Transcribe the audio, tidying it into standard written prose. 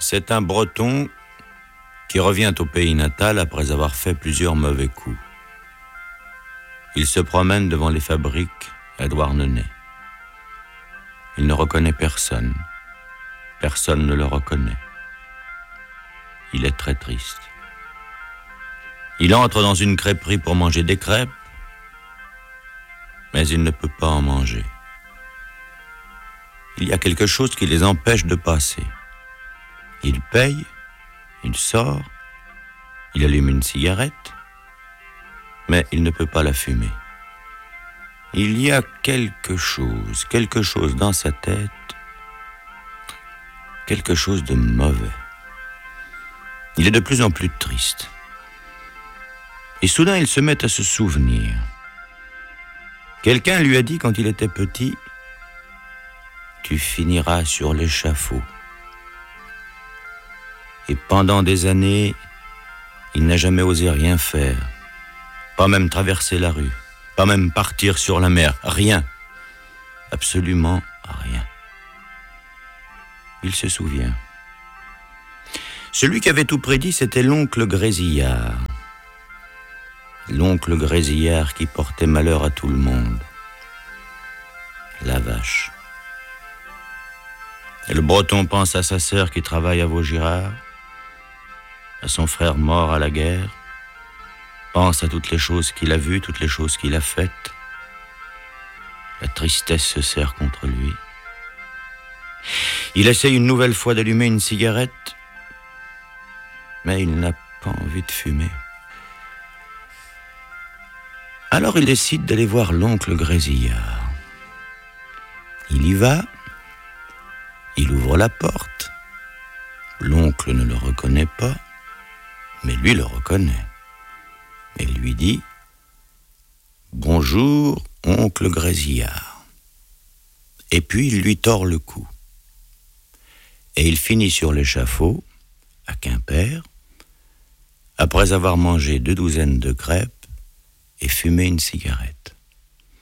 C'est un Breton qui revient au pays natal après avoir fait plusieurs mauvais coups. Il se promène devant les fabriques à Douarnenez. Il ne reconnaît personne. Personne ne le reconnaît. Il est très triste. Il entre dans une crêperie pour manger des crêpes, mais il ne peut pas en manger. Il y a quelque chose qui les empêche de passer. Il paye, il sort, il allume une cigarette, mais il ne peut pas la fumer. Il y a quelque chose dans sa tête, quelque chose de mauvais. Il est de plus en plus triste. Et soudain, il se met à se souvenir. Quelqu'un lui a dit quand il était petit, « Tu finiras sur l'échafaud. » Et pendant des années, il n'a jamais osé rien faire, pas même traverser la rue, pas même partir sur la mer, rien, absolument rien. Il se souvient. Celui qui avait tout prédit, c'était l'oncle Grésillard. L'oncle Grésillard qui portait malheur à tout le monde. La vache. Et le Breton pense à sa sœur qui travaille à Vaugirard, à son frère mort à la guerre, pense à toutes les choses qu'il a vues, toutes les choses qu'il a faites. La tristesse se serre contre lui. Il essaye une nouvelle fois d'allumer une cigarette, mais il n'a pas envie de fumer. Alors il décide d'aller voir l'oncle Grésillard. Il y va, il ouvre la porte. L'oncle ne le reconnaît pas, mais lui le reconnaît. Et lui dit « Bonjour, oncle Grésillard ». Et puis il lui tord le cou. Et il finit sur l'échafaud, à Quimper, après avoir mangé 2 douzaines de crêpes et fumé une cigarette.